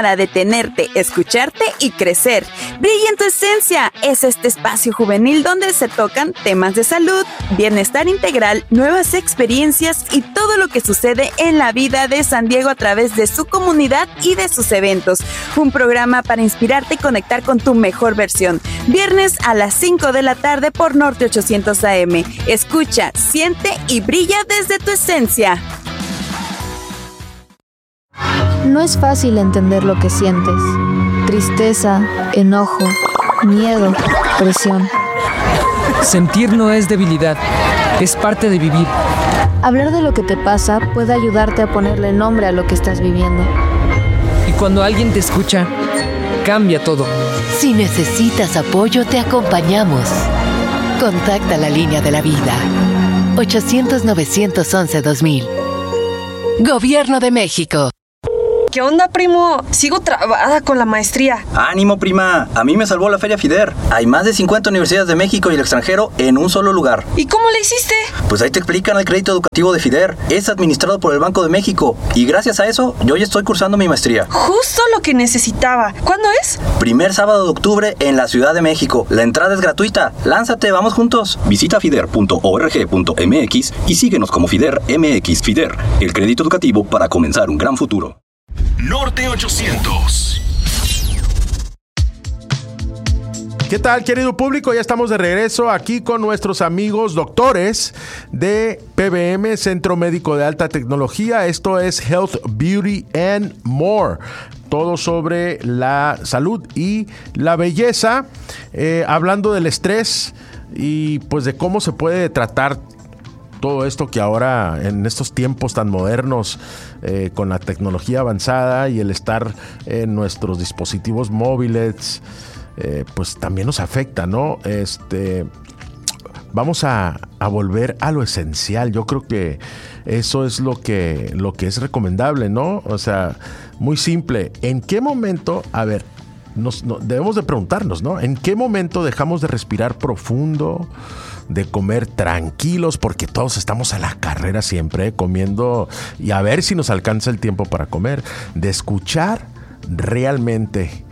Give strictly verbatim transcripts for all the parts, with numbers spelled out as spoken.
para detenerte, escucharte y crecer. Brilla en tu esencia. Es este espacio juvenil donde se tocan temas de salud, bienestar integral, nuevas experiencias y todo lo que sucede en la vida de San Diego a través de su comunidad y de sus eventos. Un programa para inspirarte y conectar con tu mejor versión. Viernes a las cinco de la tarde por Norte ochocientos A M. Escucha, siente y brilla desde tu esencia. No es fácil entender lo que sientes. Tristeza, enojo, miedo, presión. Sentir no es debilidad, es parte de vivir. Hablar de lo que te pasa puede ayudarte a ponerle nombre a lo que estás viviendo. Y cuando alguien te escucha, cambia todo. Si necesitas apoyo, te acompañamos. Contacta la línea de la vida. ochocientos, novecientos once, dos mil. Gobierno de México. ¿Qué onda, primo? Sigo trabada con la maestría. ¡Ánimo, prima! A mí me salvó la Feria FIDER. Hay más de cincuenta universidades de México y el extranjero en un solo lugar. ¿Y cómo le hiciste? Pues ahí te explican el crédito educativo de FIDER. Es administrado por el Banco de México. Y gracias a eso, yo ya estoy cursando mi maestría. Justo lo que necesitaba. ¿Cuándo es? Primer sábado de octubre en la Ciudad de México. La entrada es gratuita. Lánzate, vamos juntos. Visita fider punto org punto m x y síguenos como FIDER M X. FIDER, el crédito educativo para comenzar un gran futuro. Norte ochocientos. ¿Qué tal, querido público? Ya estamos de regreso aquí con nuestros amigos doctores de P B M, Centro Médico de Alta Tecnología. Esto es Health, Beauty and More. Todo sobre la salud y la belleza. Eh, hablando del estrés y pues de cómo se puede tratar todo esto que ahora en estos tiempos tan modernos, eh, con la tecnología avanzada y el estar en nuestros dispositivos móviles, eh, pues también nos afecta, ¿no? Este, vamos a, a volver a lo esencial. Yo creo que eso es lo que, lo que es recomendable, ¿no? O sea, muy simple. ¿En qué momento, a ver, nos, no, debemos de preguntarnos, ¿no? ¿En qué momento dejamos de respirar profundo, de comer tranquilos, porque todos estamos a la carrera siempre, ¿eh? Comiendo y a ver si nos alcanza el tiempo para comer, de escuchar realmente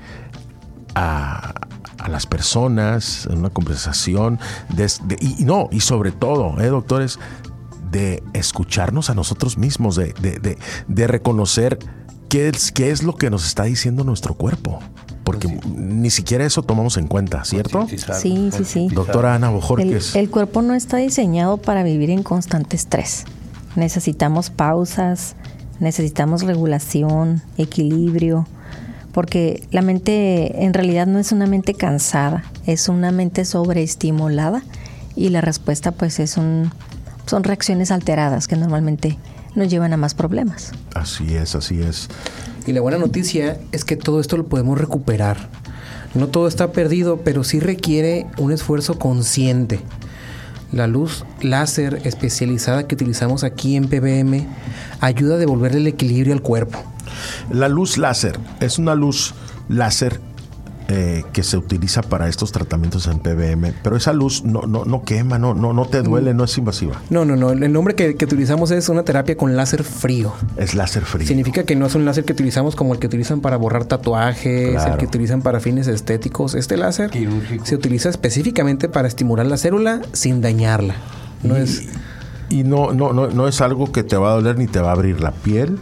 a, a las personas en una conversación, de, de, y, y no, y sobre todo, ¿eh, doctores? De escucharnos a nosotros mismos, de, de, de, de reconocer qué es, qué es lo que nos está diciendo nuestro cuerpo. Porque sí, ni siquiera eso tomamos en cuenta, ¿cierto? Sí, sí, sí. Doctora Ana Bojorquez. El, el cuerpo no está diseñado para vivir en constante estrés. Necesitamos pausas, necesitamos regulación, equilibrio, porque la mente en realidad no es una mente cansada, es una mente sobreestimulada y la respuesta pues es un, son reacciones alteradas que normalmente nos llevan a más problemas. Así es, así es. Y la buena noticia es que todo esto lo podemos recuperar. No todo está perdido, pero sí requiere un esfuerzo consciente. La luz láser especializada que utilizamos aquí en P B M ayuda a devolverle el equilibrio al cuerpo. La luz láser es una luz láser eh, que se utiliza para estos tratamientos en P B M, pero esa luz no, no, no quema, no, no, no te duele, no es invasiva. No, no, no. El nombre que, que utilizamos es una terapia con láser frío. Es láser frío. Significa que no es un láser que utilizamos como el que utilizan para borrar tatuajes, Claro. el que utilizan para fines estéticos. Este láser Quirúrgico. se utiliza específicamente para estimular la célula sin dañarla. No y, es... y no, no, no, no es algo que te va a doler ni te va a abrir la piel.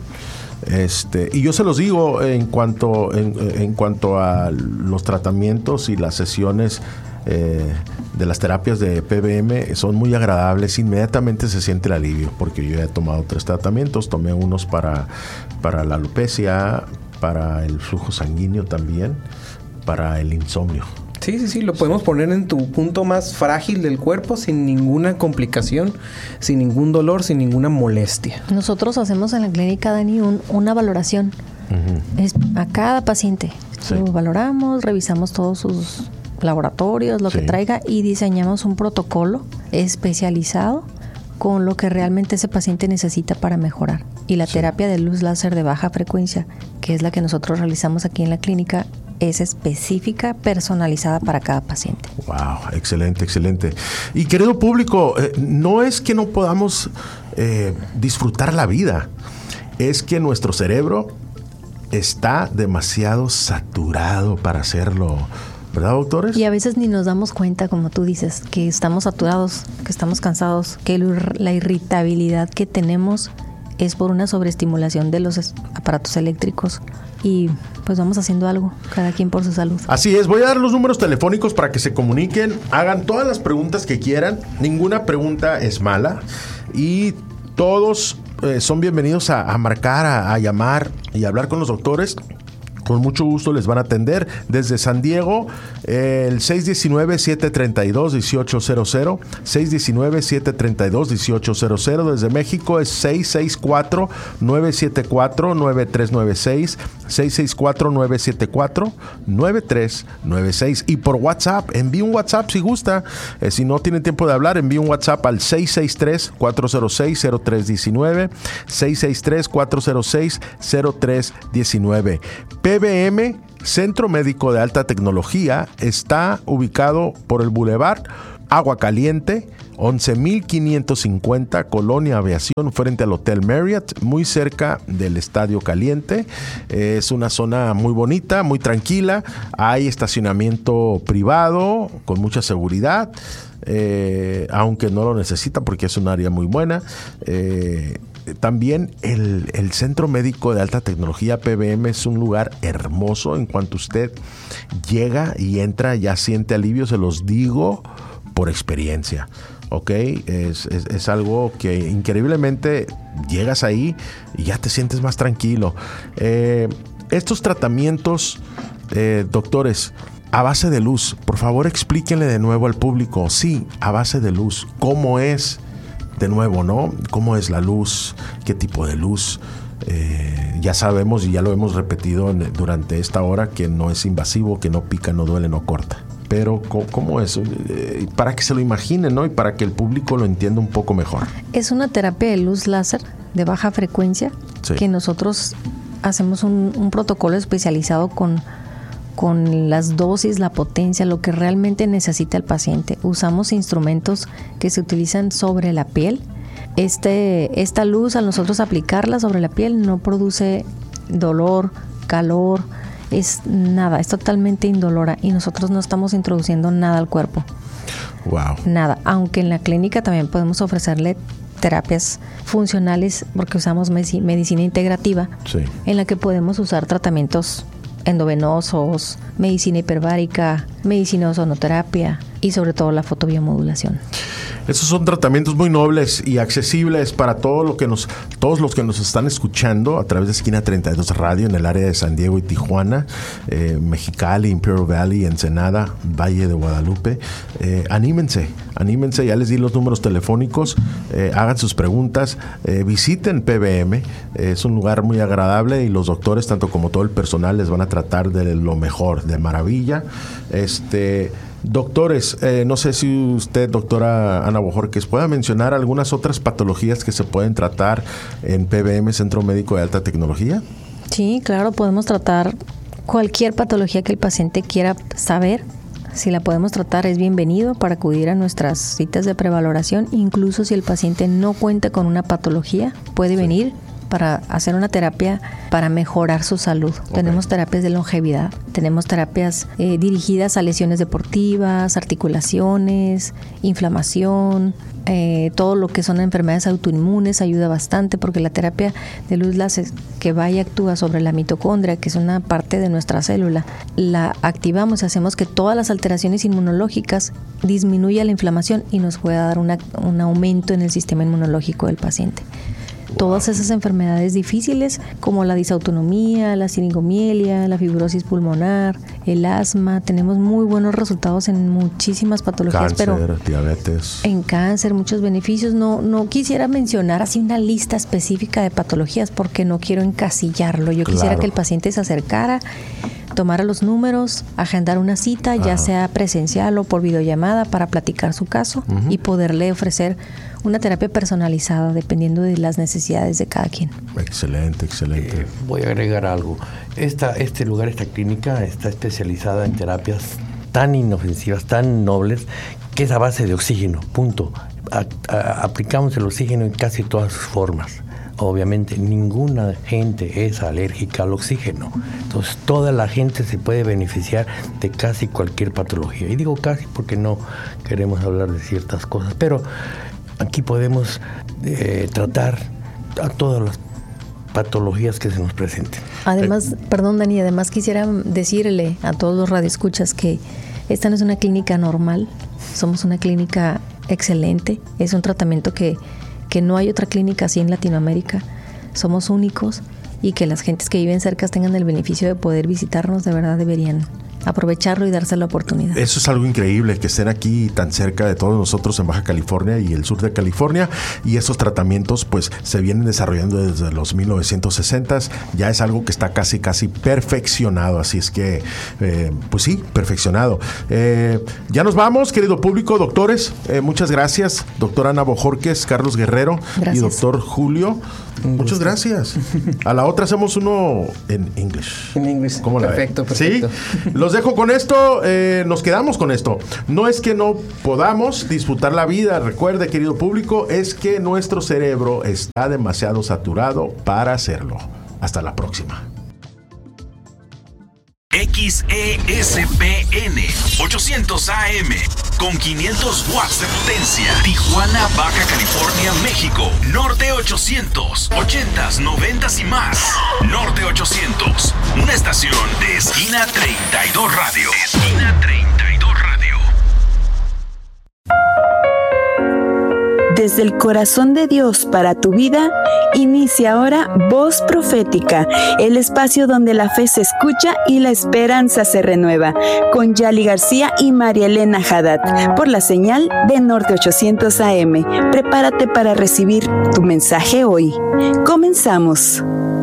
Este, y yo se los digo en cuanto, en, en cuanto a los tratamientos y las sesiones eh, de las terapias de P B M son muy agradables. Inmediatamente se siente el alivio, porque yo ya he tomado tres tratamientos. Tomé unos para, para la alopecia, para el flujo sanguíneo también, para el insomnio. Sí, sí, sí, lo podemos poner en tu punto más frágil del cuerpo sin ninguna complicación, sin ningún dolor, sin ninguna molestia. Nosotros hacemos en la clínica, Dani, un, una valoración uh-huh. es a cada paciente. Sí. Lo valoramos, revisamos todos sus laboratorios, lo sí. que traiga, y diseñamos un protocolo especializado con lo que realmente ese paciente necesita para mejorar. Y la sí. terapia de luz láser de baja frecuencia, que es la que nosotros realizamos aquí en la clínica, es específica, personalizada para cada paciente. Wow, excelente, excelente. Y querido público, eh, no es que no podamos eh, disfrutar la vida, es que nuestro cerebro está demasiado saturado para hacerlo. ¿Verdad, doctores? Y a veces ni nos damos cuenta, como tú dices, que estamos saturados, que estamos cansados, que la irritabilidad que tenemos es por una sobreestimulación de los aparatos eléctricos. Y pues vamos haciendo algo, cada quien por su salud. Así es, voy a dar los números telefónicos para que se comuniquen, hagan todas las preguntas que quieran, ninguna pregunta es mala y todos eh, son bienvenidos a, a marcar, a, a llamar y a hablar con los doctores. Con mucho gusto les van a atender. Desde San Diego, eh, el seis uno nueve, siete tres dos, uno ocho cero cero. seis uno nueve, siete tres dos, uno ocho cero cero. Desde México es seis seis cuatro, nueve siete cuatro, nueve tres nueve seis. seis seis cuatro, nueve siete cuatro, nueve tres nueve seis. Y por WhatsApp, envíe un WhatsApp si gusta. Eh, si no tienen tiempo de hablar, envíe un WhatsApp al seis seis tres, cuatro cero seis, cero tres uno nueve. seis seis tres, cuatro cero seis, cero tres uno nueve. P B M, Centro Médico de Alta Tecnología, está ubicado por el Boulevard Agua Caliente, once mil quinientos cincuenta, Colonia Aviación, frente al Hotel Marriott, muy cerca del Estadio Caliente. Es una zona muy bonita, muy tranquila. Hay estacionamiento privado con mucha seguridad, eh, aunque no lo necesita porque es un área muy buena. Eh, También el, el Centro Médico de Alta Tecnología P B M es un lugar hermoso. En cuanto usted llega y entra, ya siente alivio, se los digo por experiencia. ¿Ok? Es, es, es algo que increíblemente llegas ahí y ya te sientes más tranquilo. Eh, estos tratamientos, eh, doctores, a base de luz, por favor explíquenle de nuevo al público. Sí, a base de luz. ¿Cómo es? De nuevo, ¿no? ¿Cómo es la luz? ¿Qué tipo de luz? Eh, ya sabemos y ya lo hemos repetido en, durante esta hora que no es invasivo, que no pica, no duele, no corta. Pero ¿cómo, cómo es? Eh, para que se lo imaginen, ¿no? Y para que el público lo entienda un poco mejor. Es una terapia de luz láser de baja frecuencia, sí, que nosotros hacemos un, un protocolo especializado con con las dosis, la potencia, lo que realmente necesita el paciente. Usamos instrumentos que se utilizan sobre la piel. Este, esta luz, al nosotros aplicarla sobre la piel, no produce dolor, calor, es nada, es totalmente indolora y nosotros no estamos introduciendo nada al cuerpo. Wow. Nada, aunque en la clínica también podemos ofrecerle terapias funcionales porque usamos medicina integrativa, sí, en la que podemos usar tratamientos endovenosos, medicina hiperbárica, medicina de ozonoterapia y sobre todo la fotobiomodulación. Esos son tratamientos muy nobles y accesibles para todo lo que nos, todos los que nos están escuchando a través de Esquina treinta y dos Radio en el área de San Diego y Tijuana, eh, Mexicali, Imperial Valley, Ensenada, Valle de Guadalupe. Eh, anímense, anímense, ya les di los números telefónicos, eh, hagan sus preguntas, eh, visiten P B M, eh, es un lugar muy agradable y los doctores, tanto como todo el personal, les van a tratar de lo mejor, de maravilla. Este... Doctores, eh, no sé si usted, doctora Ana Bojorquez, pueda mencionar algunas otras patologías que se pueden tratar en P B M, Centro Médico de Alta Tecnología. Sí, claro, podemos tratar cualquier patología que el paciente quiera saber. Si la podemos tratar, es bienvenido para acudir a nuestras citas de prevaloración. Incluso si el paciente no cuenta con una patología, puede sí. venir para hacer una terapia para mejorar su salud. Okay. Tenemos terapias de longevidad, tenemos terapias eh, dirigidas a lesiones deportivas, articulaciones, inflamación, eh, todo lo que son enfermedades autoinmunes ayuda bastante porque la terapia de luz láser que va y actúa sobre la mitocondria, que es una parte de nuestra célula, la activamos y hacemos que todas las alteraciones inmunológicas disminuya la inflamación y nos pueda dar una, un aumento en el sistema inmunológico del paciente. Todas esas enfermedades difíciles como la disautonomía, la siringomielia, la fibrosis pulmonar, el asma, tenemos muy buenos resultados en muchísimas patologías, cáncer, pero diabetes. En cáncer, muchos beneficios. No, no quisiera mencionar así una lista específica de patologías porque no quiero encasillarlo. Yo quisiera claro. que el paciente se acercara, tomara los números, agendar una cita, Ajá. ya sea presencial o por videollamada para platicar su caso uh-huh. y poderle ofrecer una terapia personalizada dependiendo de las necesidades de cada quien. Excelente, excelente. Eh, voy a agregar algo. Esta, este lugar, esta clínica está especializada en terapias tan inofensivas, tan nobles, que es a base de oxígeno, punto. A, a, aplicamos el oxígeno en casi todas sus formas. obviamente ninguna gente es alérgica al oxígeno. Entonces toda la gente se puede beneficiar de casi cualquier patología. Y digo casi porque no queremos hablar de ciertas cosas, pero aquí podemos eh, tratar a todas las patologías que se nos presenten. Además, perdón Dani, además quisiera decirle a todos los radioescuchas que esta no es una clínica normal, somos una clínica excelente, es un tratamiento que, que no hay otra clínica así en Latinoamérica, somos únicos y que las gentes que viven cerca tengan el beneficio de poder visitarnos, de verdad deberían aprovecharlo y darse la oportunidad. Eso es algo increíble, que estén aquí tan cerca de todos nosotros en Baja California y el sur de California, y esos tratamientos pues se vienen desarrollando desde los mil novecientos sesentas, ya es algo que está casi casi perfeccionado, así es que eh, pues sí, perfeccionado. Eh, ya nos vamos, querido público, doctores, eh, muchas gracias, doctora Ana Bojorquez, Carlos Guerrero gracias. Y doctor Julio. Muchas gracias. A la otra hacemos uno en English. En English. ¿Cómo la perfecto, ve? perfecto. ¿Sí? Los dejo con esto. Eh, nos quedamos con esto. No es que no podamos disfrutar la vida. Recuerde, querido público, es que nuestro cerebro está demasiado saturado para hacerlo. Hasta la próxima. X E S P N ochocientos A M con quinientos watts de potencia. Tijuana, Baja California, México. Norte ochocientos, ochentas, noventas y más. Norte ochocientos, una estación de Esquina treinta y dos Radio. Esquina treinta y dos Radio. Desde el corazón de Dios para tu vida, inicia ahora Voz Profética, el espacio donde la fe se escucha y la esperanza se renueva, con Yali García y María Elena Haddad, por la señal de Norte ochocientos A M. Prepárate para recibir tu mensaje hoy. Comenzamos.